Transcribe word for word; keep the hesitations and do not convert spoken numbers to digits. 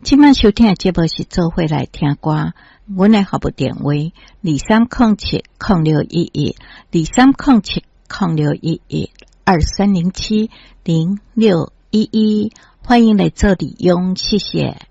今晚收听的节目是做伙来听歌，阮的服务电话二三零七零六一一二三零七零六一一二三零七零六一一，欢迎来做利用，谢谢。